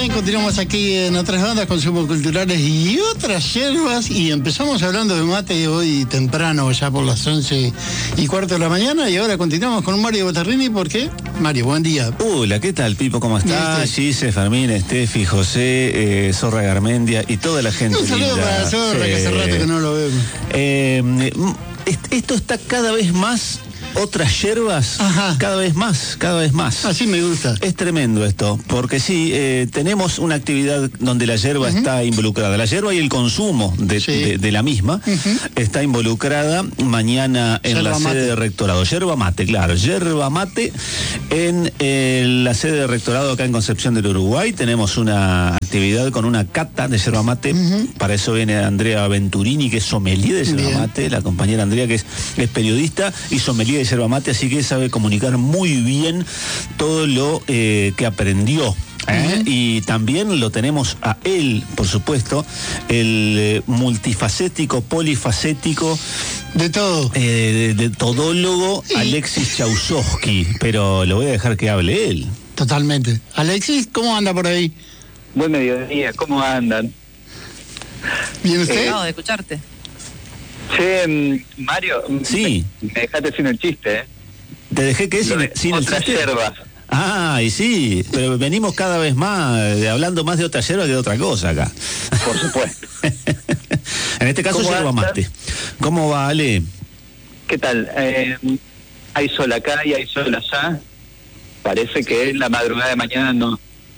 Continuamos aquí en Otras Bandas, consumos culturales y otras hierbas, y empezamos hablando de mate hoy temprano, ya por las 11:15 de la mañana, y ahora continuamos con Mario Botarrini. ¿Por qué? Mario, buen día. Hola, ¿qué tal, Pipo? ¿Cómo estás? Gise, Fermín, Estefi, José, Zorra Garmendia y toda la gente. Un saludo para Zorra, que hace rato que no lo vemos. Esto está cada vez más... Otras hierbas, ajá, cada vez más. Así me gusta. Es tremendo esto, porque sí, tenemos una actividad donde la hierba está involucrada. La hierba y el consumo de la misma está involucrada mañana en yerba la sede de rectorado. Yerba mate, claro, yerba mate en la sede de rectorado acá en Concepción del Uruguay. Tenemos una actividad con una cata de yerba mate. Para eso viene Andrea Venturini, que es sommelier de yerba mate, la compañera Andrea, que es periodista y sommelier de yerba mate, así que sabe comunicar muy bien todo lo que aprendió. Y también lo tenemos a él, por supuesto, el multifacético, polifacético, de todo, de todólogo, Alexis Chausovsky, pero lo voy a dejar que hable él. Totalmente. Alexis, ¿cómo anda por ahí? Buen mediodía, ¿cómo andan? ¿Bien usted? Acabo de escucharte. Che, Mario, sí. Me dejaste sin el chiste, ¿eh? ¿Te dejé que sin el chiste? Otras hierbas. Ah, y sí, pero venimos cada vez más, hablando más de otra hierba que de otra cosa acá. Por supuesto. En este caso yerba mate. ¿Cómo va, Ale? ¿Qué tal? Hay sol acá y hay sol allá. Parece que en la madrugada de mañana no.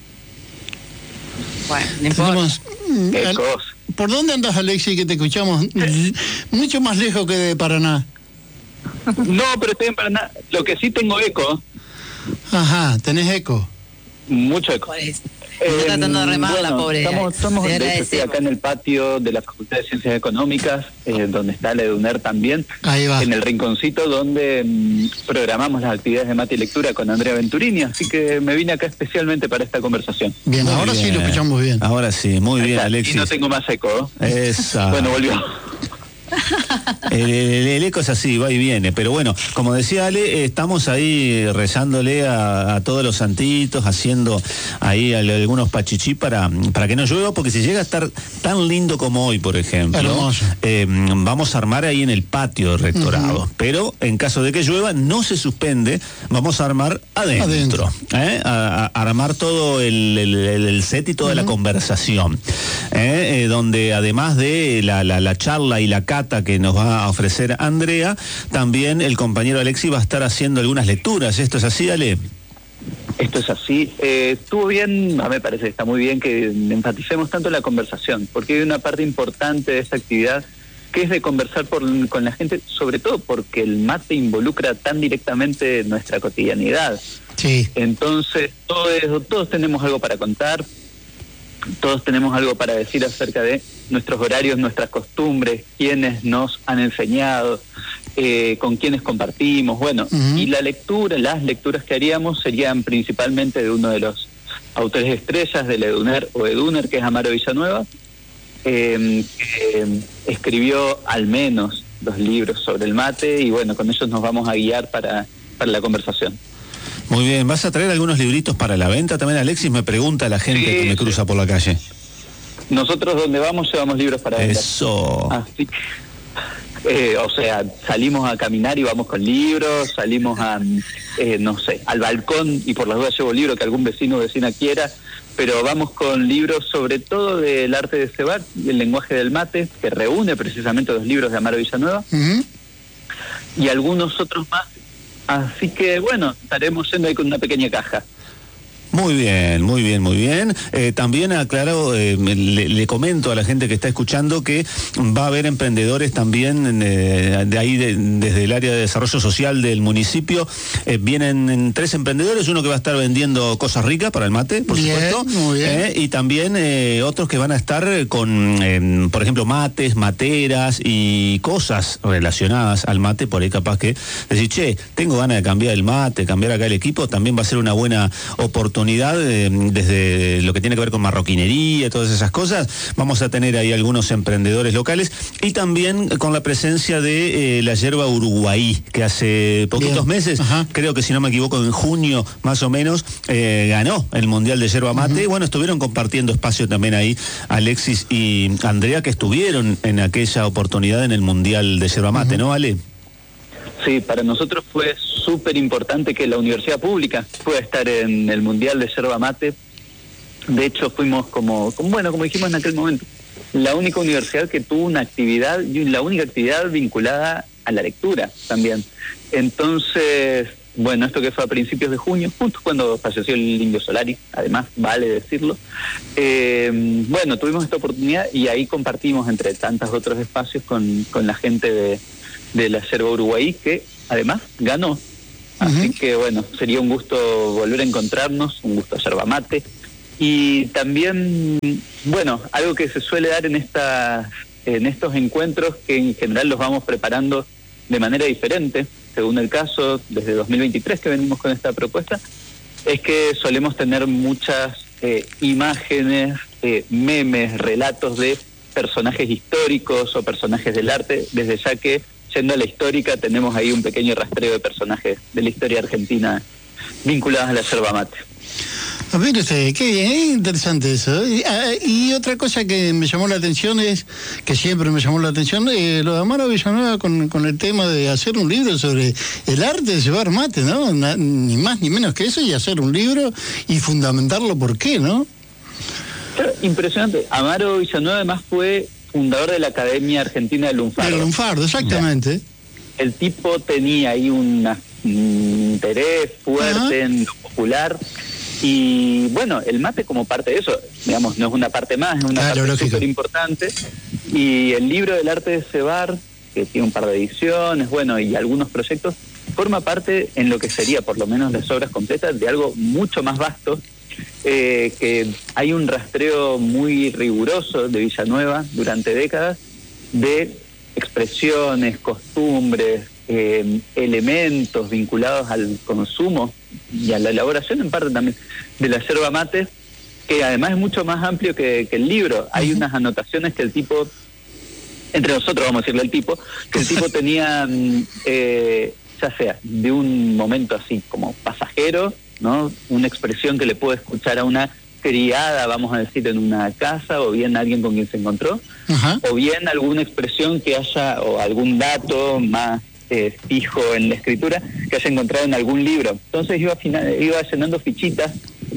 Bueno, no importa. Ecos. ¿Por dónde andas, Alexis, que te escuchamos mucho más lejos que de Paraná? No, pero estoy en Paraná. Lo que sí tengo eco. Ajá, tenés eco. Mucho eco. Está tratando de remar la pobre. Estamos de hecho, estoy acá en el patio de la Facultad de Ciencias Económicas, donde está la EDUNER también. Ahí va. En el rinconcito donde programamos las actividades de mate y lectura con Andrea Venturini, así que me vine acá especialmente para esta conversación. Bien, muy ahora bien. Sí lo escuchamos bien. Ahora sí, muy bien, Alexis. Y no tengo más eco. Esa. Bueno, volvió. El eco es así, va y viene, pero bueno, como decía Ale, estamos ahí rezándole a todos los santitos, haciendo ahí algunos pachichí para que no llueva, porque si llega a estar tan lindo como hoy, por ejemplo, vamos a armar ahí en el patio de rectorado, pero en caso de que llueva no se suspende, vamos a armar adentro. A armar todo el set y toda la conversación, donde además de la charla y la cata que nos va a ofrecer Andrea, también el compañero Alexis va a estar haciendo algunas lecturas. ¿Esto es así, Ale? Esto es así. Estuvo bien, me parece que está muy bien que enfaticemos tanto la conversación, porque hay una parte importante de esta actividad que es de conversar con la gente, sobre todo porque el mate involucra tan directamente nuestra cotidianidad. Sí. Entonces, todos tenemos algo para contar, todos tenemos algo para decir acerca de nuestros horarios, nuestras costumbres, quiénes nos han enseñado, con quiénes compartimos, bueno, y las lecturas que haríamos serían principalmente de uno de los autores estrellas de la EDUNER o EDUNER, que es Amaro Villanueva, que escribió al menos 2 libros sobre el mate, y bueno, con ellos nos vamos a guiar para la conversación. Muy bien, ¿vas a traer algunos libritos para la venta también, Alexis? Me pregunta la gente que me cruza por la calle. Nosotros donde vamos llevamos libros para vender. Eso. Así que, o sea, salimos a caminar y vamos con libros, salimos a, no sé, al balcón y por las dudas llevo libro que algún vecino o vecina quiera, pero vamos con libros sobre todo del arte de cebar y el lenguaje del mate, que reúne precisamente 2 libros de Amaro Villanueva, y algunos otros más. Así que, bueno, estaremos yendo ahí con una pequeña caja. Muy bien, muy bien, muy bien. También aclaro, le comento a la gente que está escuchando que va a haber emprendedores también de ahí, desde el área de desarrollo social del municipio. Vienen 3 emprendedores, uno que va a estar vendiendo cosas ricas para el mate, por supuesto. Muy bien. Y también otros que van a estar con, por ejemplo, mates, materas y cosas relacionadas al mate. Por ahí capaz que decir, che, tengo ganas de cambiar el mate, cambiar acá el equipo, también va a ser una buena oportunidad oportunidad, desde lo que tiene que ver con marroquinería, todas esas cosas. Vamos a tener ahí algunos emprendedores locales y también con la presencia de la yerba uruguaí, que hace poquitos meses, creo que si no me equivoco en junio más o menos, ganó el Mundial de Yerba Mate. Bueno, estuvieron compartiendo espacio también ahí Alexis y Andrea, que estuvieron en aquella oportunidad en el Mundial de Yerba Mate, ¿no, Ale? Sí, para nosotros fue súper importante que la universidad pública pueda estar en el Mundial de Yerba Mate. De hecho, fuimos como dijimos en aquel momento, la única universidad que tuvo una actividad, y la única actividad vinculada a la lectura también. Entonces, bueno, esto que fue a principios de junio, justo cuando falleció el Indio Solari, además, vale decirlo. Bueno, tuvimos esta oportunidad y ahí compartimos entre tantos otros espacios con la gente de la yerba uruguaí, que además ganó. Así que bueno, sería un gusto volver a encontrarnos, un gusto yerba mate. Y también, bueno, algo que se suele dar en estos encuentros, que en general los vamos preparando de manera diferente, según el caso, desde 2023 que venimos con esta propuesta, es que solemos tener muchas imágenes, memes, relatos de personajes históricos o personajes del arte, desde ya que, yendo a la histórica, tenemos ahí un pequeño rastreo de personajes de la historia argentina vinculados a la yerba mate. A ver, qué bien, es interesante eso. Y otra cosa que me llamó la atención es, que siempre me llamó la atención, lo de Amaro Villanueva con el tema de hacer un libro sobre el arte de llevar mate, ¿no? Ni más ni menos que eso, y hacer un libro y fundamentarlo por qué, ¿no? Impresionante. Amaro Villanueva además fue fundador de la Academia Argentina del Lunfardo. Del Lunfardo, exactamente. El tipo tenía ahí un interés fuerte en lo popular. Y bueno, el mate como parte de eso, digamos, no es una parte más, es una parte súper importante. Y el libro del arte de cebar, que tiene un par de ediciones, bueno, y algunos proyectos, forma parte en lo que sería, por lo menos las obras completas, de algo mucho más vasto, que hay un rastreo muy riguroso de Villanueva durante décadas de expresiones, costumbres, elementos vinculados al consumo y a la elaboración en parte también de la yerba mate, que además es mucho más amplio que el libro. Hay unas anotaciones que el tipo, entre nosotros vamos a decirle el tipo, que el tipo tenía, ya sea de un momento así como pasajero, ¿no? Una expresión que le puedo escuchar a una criada, vamos a decir, en una casa, o bien alguien con quien se encontró, o bien alguna expresión que haya, o algún dato más fijo en la escritura que haya encontrado en algún libro. Entonces iba llenando fichitas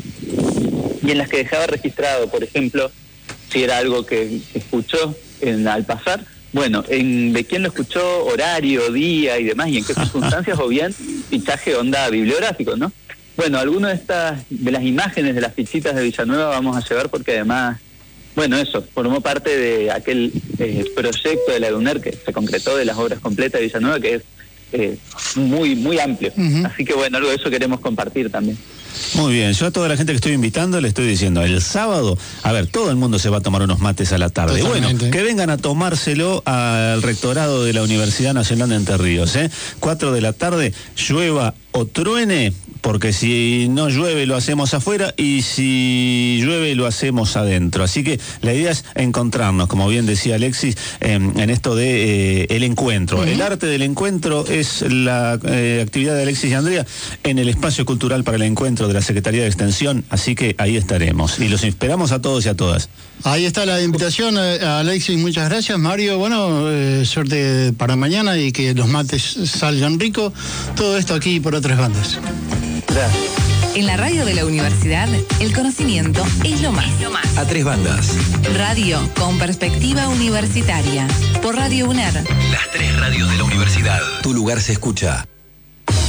y en las que dejaba registrado, por ejemplo, si era algo que escuchó al pasar, bueno, de quién lo escuchó, horario, día y demás, y en qué circunstancias, o bien fichaje onda bibliográfico, ¿no? Bueno, algunas de las imágenes de las fichitas de Villanueva vamos a llevar porque además, bueno, eso, formó parte de aquel proyecto de la UNER que se concretó de las obras completas de Villanueva, que es muy, muy amplio. Así que bueno, algo de eso queremos compartir también. Muy bien, yo a toda la gente que estoy invitando le estoy diciendo, el sábado, a ver, todo el mundo se va a tomar unos mates a la tarde. Totalmente. Bueno, que vengan a tomárselo al rectorado de la Universidad Nacional de Entre Ríos, 4 de la tarde, llueva o truene, porque si no llueve lo hacemos afuera y si llueve lo hacemos adentro. Así que la idea es encontrarnos, como bien decía Alexis, en esto de el encuentro. El arte del encuentro es la actividad de Alexis y Andrea en el Espacio Cultural para el Encuentro de la Secretaría de Extensión, así que ahí estaremos. Y los esperamos a todos y a todas. Ahí está la invitación, a Alexis, muchas gracias. Mario, bueno, suerte para mañana y que los mates salgan ricos. Todo esto aquí por Otras Bandas. Gracias. En la radio de la universidad, el conocimiento es lo más. A Tres Bandas. Radio con perspectiva universitaria. Por Radio UNER. Las tres radios de la universidad. Tu lugar se escucha.